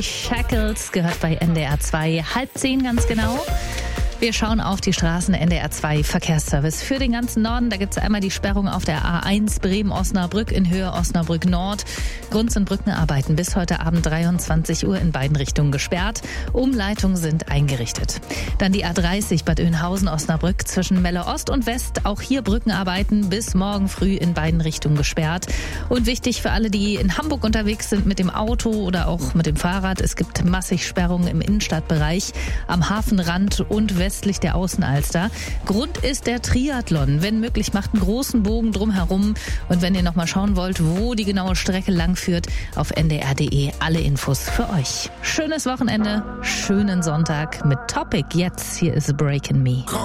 DJ Shackles gehört bei NDR 2, 9:30 ganz genau. Wir schauen auf die Straßen. NDR 2 Verkehrsservice für den ganzen Norden. Da gibt es einmal die Sperrung auf der A1 Bremen-Osnabrück in Höhe Osnabrück Nord. Grund sind Brückenarbeiten bis heute Abend 23 Uhr in beiden Richtungen gesperrt. Umleitungen sind eingerichtet. Dann die A30 Bad Oeynhausen-Osnabrück zwischen Melle Ost und West. Auch hier Brückenarbeiten bis morgen früh in beiden Richtungen gesperrt. Und wichtig für alle, die in Hamburg unterwegs sind mit dem Auto oder auch mit dem Fahrrad. Es gibt massig Sperrungen im Innenstadtbereich, am Hafenrand und westlich der Außenalster. Grund ist der Triathlon. Wenn möglich, macht einen großen Bogen drumherum. Und wenn ihr noch mal schauen wollt, wo die genaue Strecke lang führt, auf ndr.de alle Infos für euch. Schönes Wochenende, schönen Sonntag mit Topic. Jetzt hier ist Breaking Me.